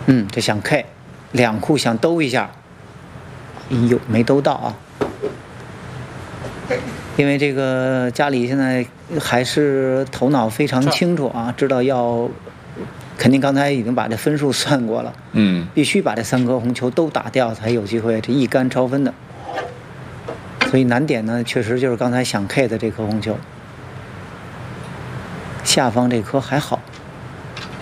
这想 K， 两库想兜一下，哟，没兜到啊。因为这个家里现在还是头脑非常清楚啊，知道肯定刚才已经把这分数算过了，必须把这3颗红球都打掉才有机会这一杆超分的。所以难点呢，确实就是刚才想 K 的这颗红球，下方这颗还好。